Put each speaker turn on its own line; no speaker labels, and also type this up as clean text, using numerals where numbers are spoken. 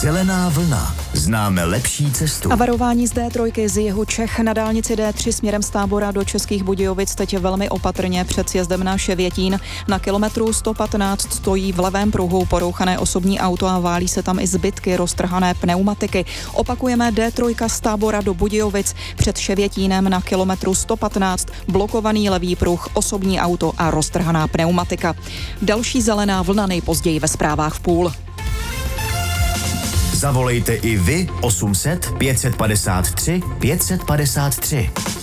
Zelená vlna. Známe lepší cestu.
A varování z D3 z jihu Čech na dálnici D3 směrem z Tábora do Českých Budějovic teď velmi opatrně před sjezdem na Ševětín. Na kilometru 115 stojí v levém pruhu porouchané osobní auto a válí se tam i zbytky roztrhané pneumatiky. Opakujeme D3 z Tábora do Budějovic před Ševětínem na kilometru 115 blokovaný levý pruh, osobní auto a roztrhaná pneumatika. Další zelená vlna nejpozději ve zprávách v půl.
Zavolejte i vy 800 553 553.